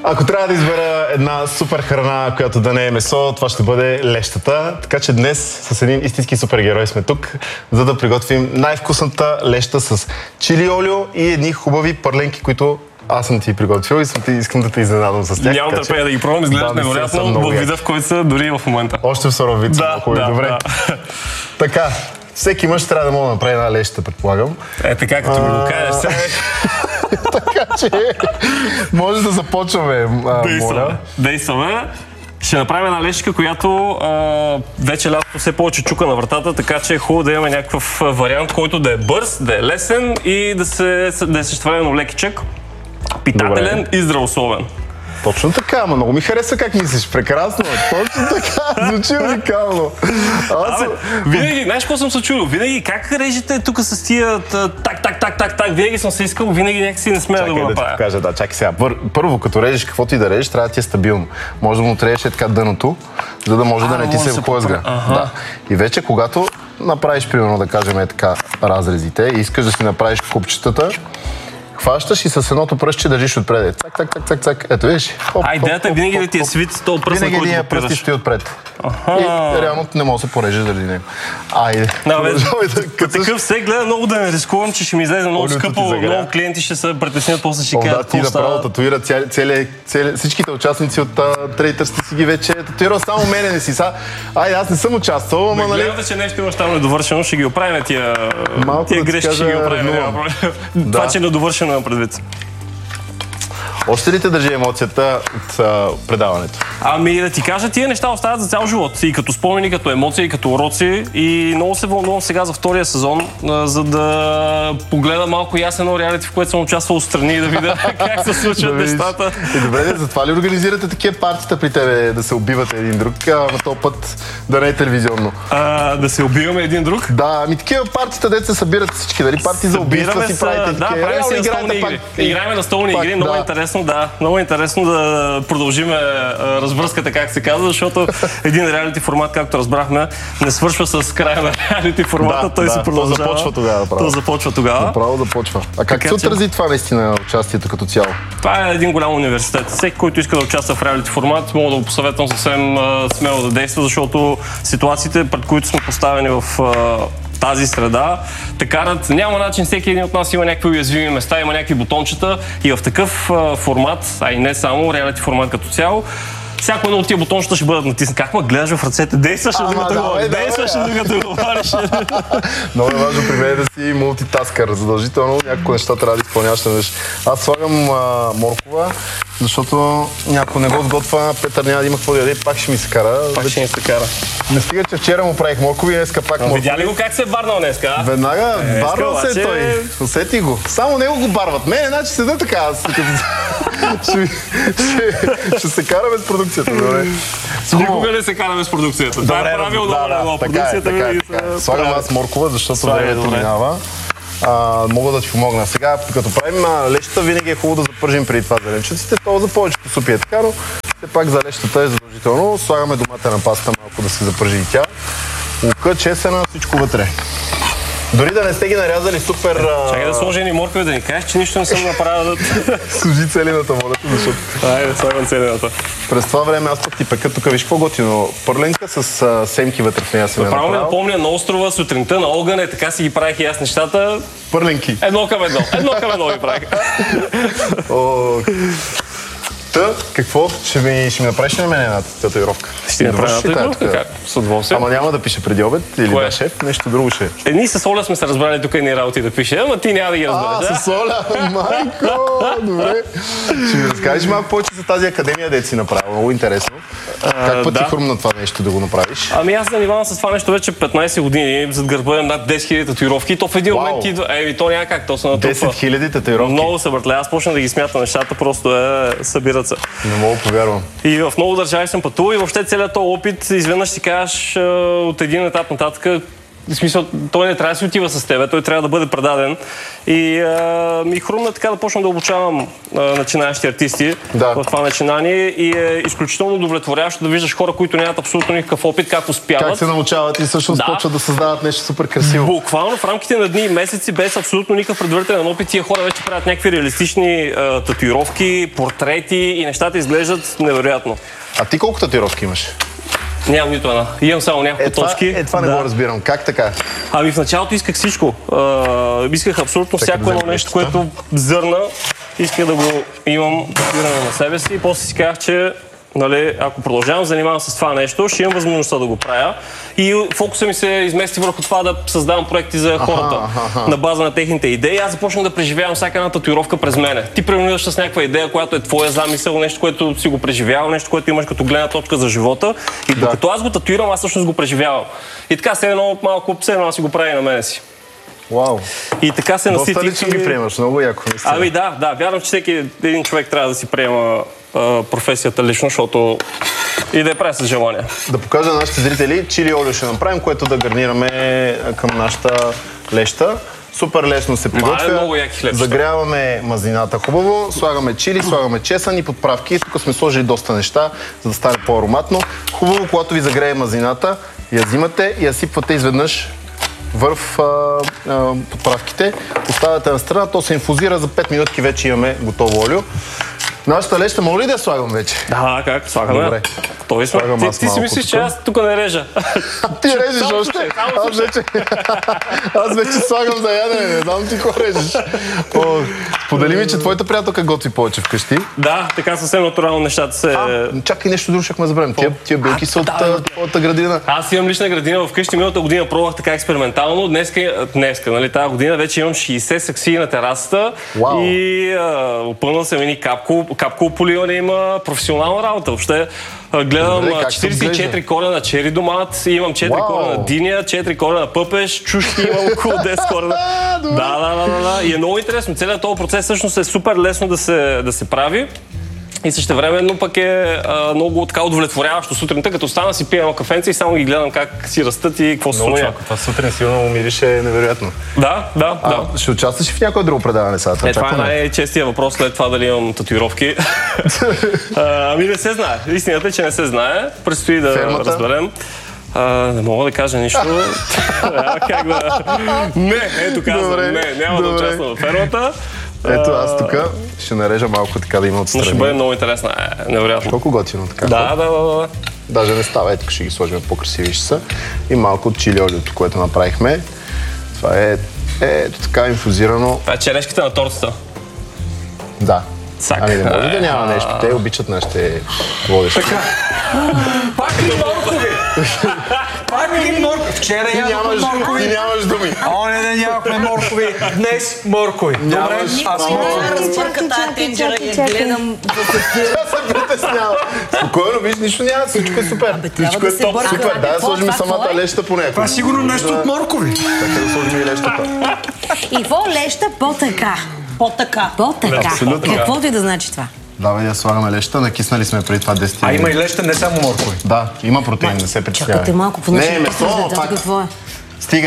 Ако трябва да избера една супер храна, която да не е месо, това ще бъде лещата. Така че днес с един истински супергерой сме тук, за да приготвим най-вкусната леща с чили олио и едни хубави пърленки, които аз съм ти приготвил и искам да те изненадам с тях. Няма търпение да ги пробвам, изглеждат невероятно в вида, в който са дори в момента. Още в суров вид са хубави, добре. Да. Така, всеки мъж трябва да може да направи една леща, предполагам. Така като ми го кажеш сега. Така че може да започваме, моля. Действаме. Ще направим една лещика, която вече лятото все повече чука на вратата, така че е хубаво да имаме някакъв вариант, който да е бърз, да е лесен и да е същевременно лекичък, питателен и здравословен. Точно така, ама много ми хареса как мислиш. Прекрасно. Точно така. Звучи уникално. Винаги, знаеш какво съм се чудил? Винаги как режете тук с тия так, винаги съм се искал, винаги някакси не смея да го направя. Чакай да ти покажа, да, чакай сега. Първо, като режеш каквото и да режеш, трябва да ти е стабилно. Може да му трееш така дъното, за да може да не ти се плъзга. Да. И вече когато направиш, примерно да кажем така разрезите и искаш да си направиш купчетата, хващаш и с едното пръстче държиш отпред. Цак. Ето виж. Идеята е винаги да ти е свит този пръст, на който винаги пръст ти стои отпред. И реално не може да се порежеш заради него. Айде. Такъв се гледа много да не рискувам, че ще ми излезе много скъпо. Много клиенти ще се притеснят, после ще кажат. Да, ти направо татуира всичките участници от Трейдърс си ги вече татуира, само мене не си. Айде, аз не съм участвал, ама нали... Гледате, че нещо имаш там недовършено, ще ги оправим тия грешки, ще ги оправим. Това, че е недовършено на предвид. Още ли те държи емоцията от предаването? Ами да ти кажа, тия неща остават за цял живот. И като спомени, като емоции, като уроци. И много се вълнувам сега за втория сезон, за да погледам малко и аз едно реалити, в което съм участвал отстрани и да видя как се случват нещата. Добре, затова ли организирате такива партита при тебе, да се убивате един друг, на този път да не е телевизионно? Да се убиваме един друг? Да, ами такива партита, дето се събират всички, дали партии за убийства си правите? Да, правим си на столни игри. Играем на столни игри, много интересно. Да, много интересно да продължим развръзката, как се казва, защото един реалити формат, както разбрахме, не свършва с края на реалити формата, той се продължава. То започва тогава. То започва тогава. Направо започва. А как се отрази това наистина участието като цяло? Това е един голям университет. Всеки, който иска да участва в реалити формат, мога да го посъветвам съвсем смело да действа, защото ситуациите, пред които сме поставени в тази среда, те карат, няма начин, всеки един от нас има някакви уязвими места, има някакви бутончета и в такъв формат, а и не само, реалити формат като цяло, всяко едно от тия бутончета ще бъдат натиснати. Как ме гледаш в ръцете? Действаш ли докато говориш? Действаш ли докато говориш? Много е важно при мен да си мултитаскър. Задължително някои неща трябва да изпълняваш. Аз слагам моркова, защото някой не го сготвя, Петър няма да има какво да яде, пак ще ми се кара. Пак ще ми се кара. Не стига, че вчера му правих моркови, днеска пак моркови. Видя ли го как се е барнал днеска? Веднага барва се той. Усети го. Само него го барват. Мене, значи седа така. Ще се караме с продукцията. Никога не се караме с продукцията. Това е правилно, но продукцията винаги се... Слагам аз моркова, защото времето минава. Мога да ти помогна. Сега, като правим лещата, винаги е хубаво да запържим преди това зеленчуците. То за повечето супи е така, но все пак за лещата е задължително. Слагаме доматена паста малко да се запържи и тя. Лука, чесъна, всичко вътре. Дори да не сте ги нарязали супер... Чакай да сложи ни моркови, да ни кажеш, че нищо не съм направил. Служи целината, моля те, защото... Айде, слагам целината. През това време аз пък ти пека тук, виж какво готино. Пърленка с семки вътре в нея съм я направил. Направо ми помня на острова, сутринта на огън, така си ги правих и аз нещата. Пърленки. Едно към едно ги правих. Какво? Ще ми направиш на мен една татуировка? Ще направя татуировка? С удоволствие. Ама няма да пише преди обед или да шеф? Нещо друго ще е. Ние с Оля сме се разбрали тук едни работи да пише, ама ти няма да ги разбереш. С Оля? Майко! Добре. Ще ми разкажеш малко повече за тази академия, дето си направил. Много интересно. Как път ти хрумна това нещо да го направиш? Ами аз занимавам с това нещо вече 15 години. Зад гърба имам над 10 000 татуировки. То в един момент идва. То няма как, то се натрупва. 10 000 татуировки? Много се братле. Аз почна да ги смятам нещата, просто събират се. Не мога повярвам. И в много държави съм пътувал и въобще целият този опит изведнъж си кажеш от един етап нататък в смисъл, той не трябва да си отива с тебе, той трябва да бъде предаден. И ми хрумна така да почна да обучавам начинаещи артисти в това начинание и е изключително удовлетворяващо да виждаш хора, които нямат абсолютно никакъв опит, как успяват. Как се научават и всъщност почват да създават нещо супер красиво. Буквално в рамките на дни и месеци, без абсолютно никакъв предварителен опит, тия хора вече правят някакви реалистични татуировки, портрети и нещата изглеждат невероятно. А ти колко татуировки имаш? Нямам нито една. Имам само няколко точки. Това не го разбирам. Как така? Ами в началото исках всичко. Исках абсолютно всяко едно нещо, което зърна. Исках да го имам татуирано на себе си. И после си казах, че нали, ако продължавам, занимавам с това нещо, ще имам възможността да го правя. И фокуса ми се измести върху това да създавам проекти за хората на база на техните идеи. Аз започнах да преживявам всяка една татуировка през мене. Ти преминуваш с някаква идея, която е твоя замисъл, нещо, което си го преживявал, нещо, което имаш като гледна точка за живота. И докато аз го татуирам, аз всъщност го преживявам. И така се едно малко, аз си го прави на мене си. Вау. И така се наситих. Доста лично ги приемаш, много яко. Ами да, вярвам, че всеки един човек трябва да си приема професията лично, защото и да я прави с желание. Да покажа на нашите зрители, чили олио ще направим, което да гарнираме към нашата леща. Супер лесно се приготвя. Загряваме мазнината хубаво, слагаме чили, слагаме чесън и подправки. Тук сме сложили доста неща, за да стане по-ароматно. Хубаво, когато ви загрее мазнината, я взимате и я сипвате изведнъж върху подправките. Оставяте на страна, то се инфузира, за 5 минутки вече имаме готово олио. Нашата леща мога ли да я слагам вече? Да, как? Слагаме. Добре. Ти си мислиш, че аз тук не режа. Ти режеш още? Аз вече слагам за ядене, не знам ти какво режеш. Сподели ми, че твоята приятелка готви повече вкъщи. Да, така съвсем натурално нещата се... Чакай, нещо друго ще ме забравим. Тия билки са от твоята градина. Аз имам лична градина вкъщи. Миналата година пробвах така експериментално. Днеска, нали, тази година вече имам 60 саксии на терасата. И опънал съм едни капково поливане, има професионална работа. Въобще гледам 44 корена чери домат, имам 4 корена диня, 4 корена пъпеш, чушки имам около 10 корена. Да. И е много интересно. Целият този процес всъщност е супер лесно да се прави. И същевременно пък е много така удовлетворяващо сутринта, като стана си пия едно кафенце и само ги гледам как си растат и какво се случва. Много яко. Това сутрин силно мирише невероятно. Да. Ще участваш в някое друго предаване сега? Това е най-честия въпрос след това дали имам татуировки. Ами не се знае. Истината е, че не се знае. Предстои да разберем. Не мога да кажа нищо. Как да... Не, ето казвам. Няма да участвам в фермата. Ето аз тук ще нарежа малко така да има отстрани. Но ще бъде много интересна, невероятно. Колко готино така. Да. Даже не става, ето ще ги сложим по-красиви ще са. И малко от чили олиото, което направихме. Това е ето така инфузирано. Това е черешката на тортата. Да. Ами не може да няма нещо. Те обичат нашите водещи. Така. Пак ли моркови? Пак ли моркови? Вчера ядохме моркови. Ти нямаш думи. Оня ден ядохме моркови. Днес моркови. Добре, аз разпърка тази тенджера и гледам в ефир. Аз се притеснява. Спокойно, виж, нищо няма. Всичко е супер. Всичко е топ. Супер. Да, сложим слагаме самата леща по някакво. Това е сигурно нещо от моркови. Така да сложим и лещата. И какво леща по-така? По-така. Абсолютно. Каквото и да значи това. Давай да слагаме леща, накиснали сме преди това 10 минути. А има и леща, не само моркови. Да, има протеин, не се притеснявай. Чакайте малко, понеже не, месо, какво е? Стига.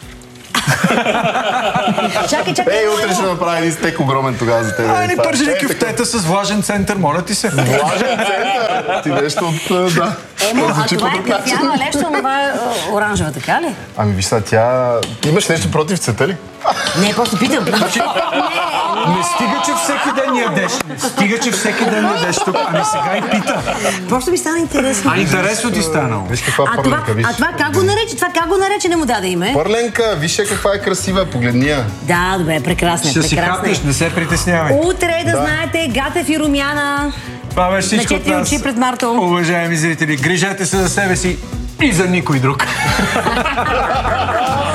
Чакай. Утре ще направя един стек огромен тогава за теб. Ни пържени кюфтета с влажен център, моля ти се. Влажен център? Ти нещо от... да. А това е кафяна леща, това е оранжева, така ли? Ами виж сега, тя... Имаш нещо против цвета ли? Не, просто питам. Не стига, че всеки ден ядеш. Тук. Ами сега и пита. Просто ми стана интересно. Интересно ти станало. Виж каква пърленка, виж. А това как го нарече? Това как го нарече, не му даде име? Пърленка, виж каква е красива, погледни я. Да, добре, прекрасна. Ще си хапнеш, не се притеснявай. Утре да знаете, Гатев и Румяна. Това беше всичко от нас. Очи пред Марто. Уважаеми зрители, грижете се за себе си и за никой друг.